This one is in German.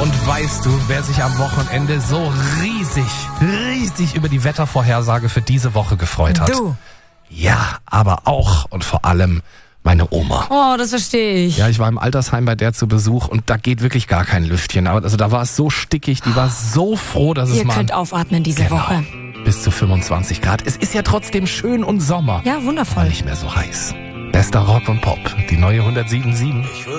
Und weißt du, wer sich am Wochenende so riesig über die Wettervorhersage für diese Woche gefreut hat? Du. Ja, aber auch und vor allem meine Oma. Oh, das verstehe ich. Ja, ich war im Altersheim bei der zu Besuch und da geht wirklich gar kein Lüftchen. Aber also da war es so stickig, die war so froh, dass Ihr es mal... könnt aufatmen diese Woche. Bis zu 25 Grad. Es ist ja trotzdem schön und Sommer. Ja, wundervoll. Aber nicht mehr so heiß. Bester Rock und Pop, die neue 107.7.